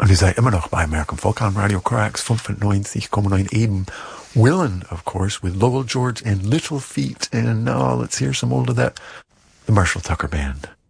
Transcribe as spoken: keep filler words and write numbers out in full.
Und ihr seid immer noch bei American Folk on Radio Corax fünfundneunzig Komma neun eben. Willin', of course, with Lowell George and Little Feat. And now let's hear some old of that. The Marshall Tucker Band.